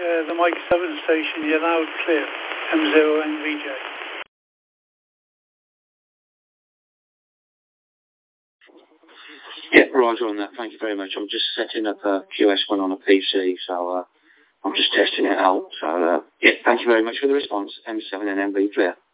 the Mike 7 station, you're now clear. M0NVJ. Yeah, Roger on that. Thank you very much. I'm just setting up a QS1 on a PC, so I'm just testing it out. So, yeah, thank you very much for the response. M7 and MV clear.